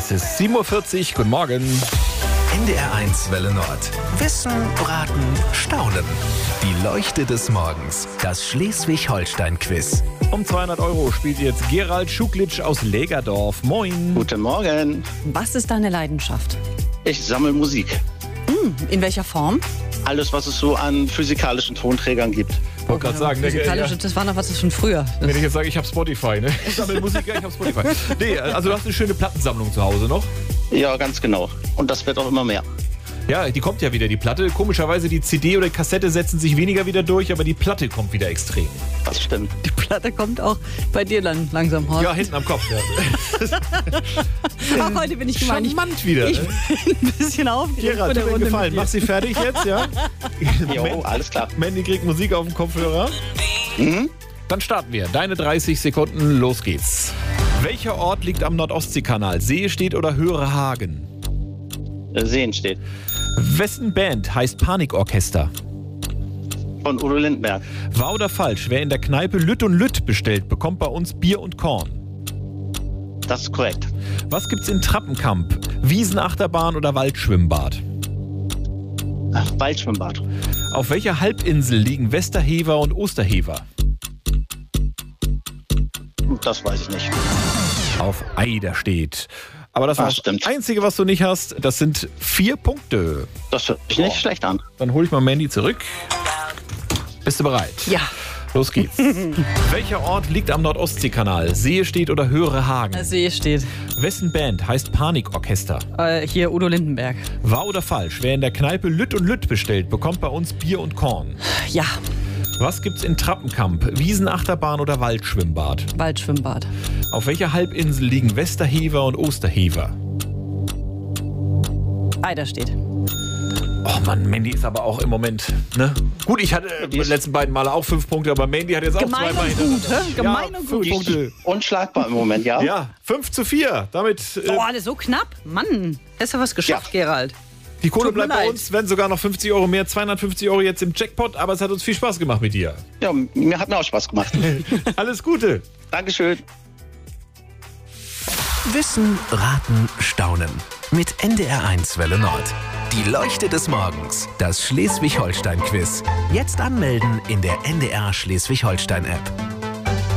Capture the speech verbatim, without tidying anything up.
Es ist sieben Uhr vierzig. Guten Morgen. N D R eins Welle Nord. Wissen, Raten, Staunen. Die Leuchte des Morgens. Das Schleswig-Holstein-Quiz. Um zweihundert Euro spielt jetzt Gerald Schuklitsch aus Lägerdorf. Moin. Guten Morgen. Was ist deine Leidenschaft? Ich sammle Musik. Hm, in welcher Form? Alles, was es so an physikalischen Tonträgern gibt. Ich wollte gerade sagen, ne, Physikalische, das war noch was von früher. wenn ich jetzt sage, ich habe Spotify, ne? Ich sammle Musik, ja, ich habe Spotify. Nee, also du hast eine schöne Plattensammlung zu Hause noch. Ja, ganz genau. Und das wird auch immer mehr. Ja, die kommt ja wieder, die Platte. Komischerweise, die C D oder die Kassette setzen sich weniger wieder durch, aber die Platte kommt wieder extrem. Das stimmt. Die Platte kommt auch bei dir dann langsam, Horst. Ja, hinten am Kopf. Ja. Ach, heute bin ich gemein. Ich, Charmant wieder. ich Ne? bin ein bisschen aufgeregt. Gerald, von der tut mir Runde gefallen. mit dir. Mach sie fertig jetzt, ja? Jo, alles klar. Mandy kriegt Musik auf dem Kopfhörer. Mhm. Dann starten wir. Deine dreißig Sekunden, los geht's. Welcher Ort liegt am Nordostseekanal? Seestedt oder Hörehagen? Sehen steht. Wessen Band heißt Panikorchester? Von Udo Lindenberg. Wahr oder falsch? Wer in der Kneipe Lütt und Lütt bestellt, bekommt bei uns Bier und Korn. Das ist korrekt. Was gibt's in Trappenkamp? Wiesenachterbahn oder Waldschwimmbad? Ach, Waldschwimmbad. Auf welcher Halbinsel liegen Westerhever und Osterhever? Das weiß ich nicht. Auf Eiderstedt. Aber das Ah, war das stimmt. Einzige, was du nicht hast. Das sind vier Punkte. Das hört sich nicht schlecht an. Dann hole ich mal Mandy zurück. Bist du bereit? Ja. Los geht's. Welcher Ort liegt am Nordostseekanal? Seestedt oder Hörehagen? See steht. Wessen Band heißt Panikorchester? Äh, hier Udo Lindenberg. Wahr oder falsch? Wer in der Kneipe Lütt und Lütt bestellt, bekommt bei uns Bier und Korn. Ja, Was gibt's in Trappenkamp? Wiesenachterbahn oder Waldschwimmbad? Waldschwimmbad. Auf welcher Halbinsel liegen Westerhever und Osterhever? Eider steht. Oh Mann, Mandy ist aber auch im Moment, ne? Gut, ich hatte äh, die letzten beiden Male auch fünf Punkte, aber Mandy hat jetzt auch Gemein zweimal und gut, hintereinander. hä? Gemein ja, und fünf gut. Punkte. Unschlagbar im Moment, ja? Ja, fünf zu vier. Damit äh, Boah, das ist so knapp. Mann, hast du was geschafft, Gerald. die Kohle tut mir bleibt bei leid. uns, werden sogar noch fünfzig Euro mehr, zweihundertfünfzig Euro jetzt im Jackpot, aber es hat uns viel Spaß gemacht mit dir. Ja, mir hat mir auch Spaß gemacht. Alles Gute. Dankeschön. Wissen, Raten, Staunen. Mit N D R eins Welle Nord. Die Leuchte des Morgens. Das Schleswig-Holstein-Quiz. Jetzt anmelden in der N D R Schleswig-Holstein-App.